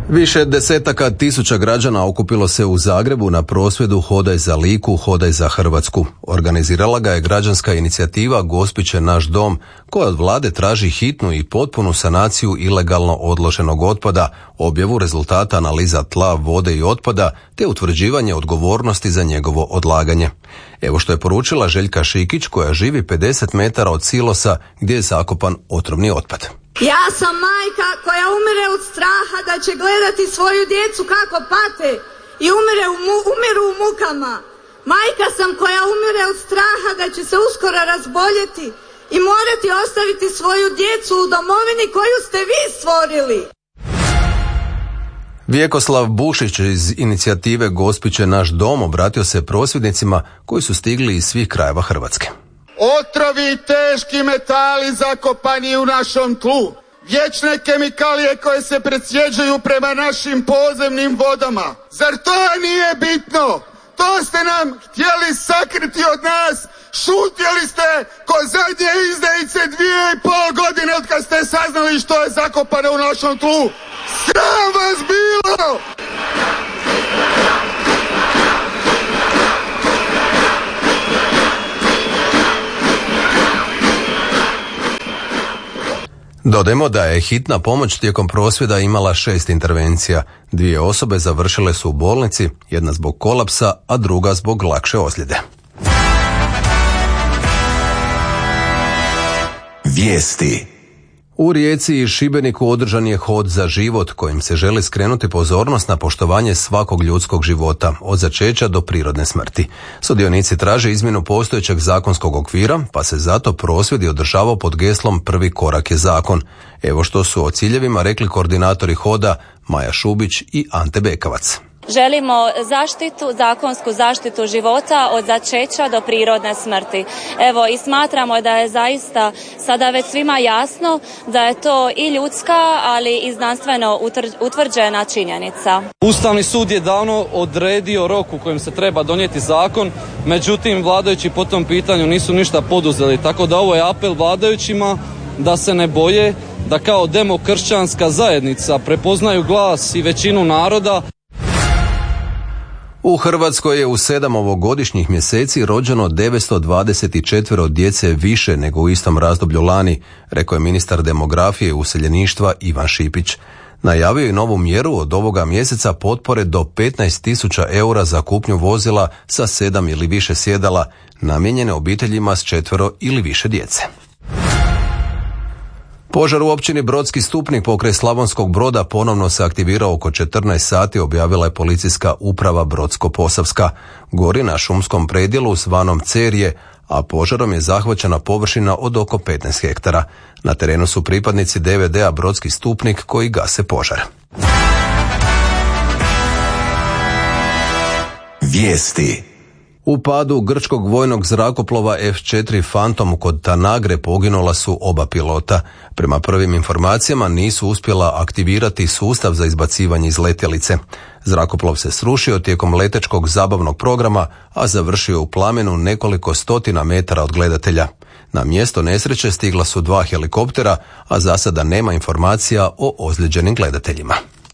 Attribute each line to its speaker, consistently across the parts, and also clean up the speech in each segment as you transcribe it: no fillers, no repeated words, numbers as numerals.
Speaker 1: Više desetaka tisuća građana okupilo se u Zagrebu na prosvjedu Hodaj za Liku, hodaj za Hrvatsku. Organizirala ga je građanska inicijativa Gospiće naš dom, koja od vlade traži hitnu i potpunu sanaciju ilegalno odloženog otpada, objavu rezultata analiza tla, vode i otpada, te utvrđivanje odgovornosti za njegovo odlaganje. Evo što je poručila Željka Šikić, koja živi 50 metara od silosa gdje je zakopan otrovni otpad.
Speaker 2: Ja sam majka koja umire od straha da će gledati svoju djecu kako pate i umiru u mukama. Majka sam koja umire od straha da će se uskoro razboljeti i morati ostaviti svoju djecu u domovini koju ste vi stvorili.
Speaker 1: Vjekoslav Bušić iz inicijative Gospiće naš dom obratio se prosvjednicima koji su stigli iz svih krajeva Hrvatske.
Speaker 3: Otrovi i teški metali zakopani u našom tlu, vječne kemikalije koje se presjeđuju prema našim podzemnim vodama. Zar to nije bitno? To ste nam htjeli sakriti od nas, šutjeli ste ko zadnje izdajice 2,5 godine od kad ste saznali što je zakopano u našom tlu. Sram vas bilo!
Speaker 1: Dodajmo da je hitna pomoć tijekom prosvjeda imala 6 intervencija. 2 osobe završile su u bolnici, jedna zbog kolapsa, a druga zbog lakše ozljede.
Speaker 4: Vijesti.
Speaker 1: U Rijeci i Šibeniku održan je hod za život kojim se želi skrenuti pozornost na poštovanje svakog ljudskog života, od začeća do prirodne smrti. Sudionici traže izmjenu postojećeg zakonskog okvira, pa se zato prosvjed održavao pod geslom Prvi korak je zakon. Evo što su o ciljevima rekli koordinatori hoda Maja Šubić i Ante Bekavac.
Speaker 5: Želimo zakonsku zaštitu života od začeća do prirodne smrti. Evo i smatramo da je zaista sada već svima jasno da je to i ljudska, ali i znanstveno utvrđena činjenica.
Speaker 6: Ustavni sud je davno odredio rok u kojem se treba donijeti zakon, međutim vladajući po tom pitanju nisu ništa poduzeli, tako da ovo je apel vladajućima da se ne boje, da kao demokršćanska zajednica prepoznaju glas i većinu naroda.
Speaker 1: U Hrvatskoj je u 7 ovogodišnjih mjeseci rođeno 924 djece više nego u istom razdoblju lani, rekao je ministar demografije i useljeništva Ivan Šipić. Najavio je novu mjeru od ovoga mjeseca potpore do 15.000 eura za kupnju vozila sa 7 ili više sjedala, namijenjene obiteljima s 4 ili više djece. Požar u općini Brodski Stupnik pokraj Slavonskog Broda ponovno se aktivirao oko 14 sati, objavila je policijska uprava Brodsko-Posavska. Gori na šumskom predjelu zvanom Cerje, a požarom je zahvaćena površina od oko 15 hektara. Na terenu su pripadnici DVD-a Brodski Stupnik koji gase požar.
Speaker 4: Vijesti.
Speaker 1: U padu grčkog vojnog zrakoplova F4 Phantom kod Tanagre poginula su oba pilota. Prema prvim informacijama nisu uspjela aktivirati sustav za izbacivanje iz letjelice. Zrakoplov se srušio tijekom letečkog zabavnog programa, a završio u plamenu nekoliko stotina metara od gledatelja. Na mjesto nesreće stigla su 2 helikoptera, a za sada nema informacija o ozlijeđenim gledateljima.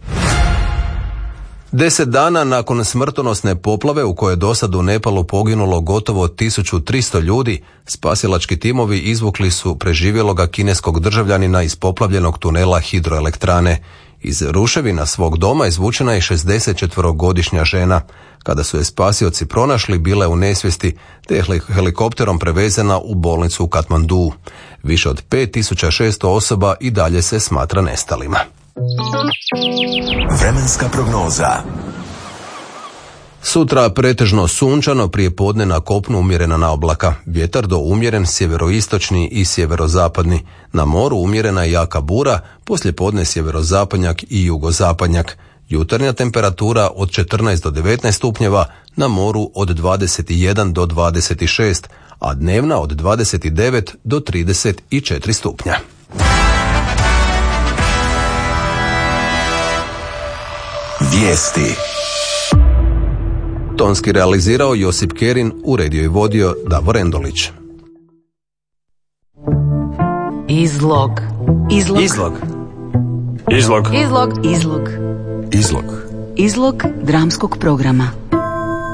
Speaker 1: 10 dana nakon smrtonosne poplave u kojoj je dosad u Nepalu poginulo gotovo 1300 ljudi, spasilački timovi izvukli su preživjeloga kineskog državljanina iz poplavljenog tunela hidroelektrane. Iz ruševina svog doma izvučena je 64-godišnja žena. Kada su je spasioci pronašli, bila je u nesvijesti, te je helikopterom prevezena u bolnicu u Katmanduu. Više od 5600 osoba i dalje se smatra nestalima.
Speaker 4: Vremenska prognoza.
Speaker 1: Sutra pretežno sunčano, prije podne na kopnu umjerena naoblaka. Vjetar do umjeren sjeveroistočni i sjeverozapadni. Na moru umjerena i jaka bura, poslije podne sjeverozapadnjak i jugozapadnjak. Jutarnja temperatura od 14 do 19 stupnjeva, na moru od 21 do 26, a dnevna od 29 do 34 stupnja.
Speaker 4: Vijesti.
Speaker 1: Tonski realizirao Josip Kerin, uredio i vodio Davor Endolić.
Speaker 7: Izlog. Izlog.
Speaker 8: Izlog.
Speaker 7: Izlog. Izlog. Izlog dramskog programa.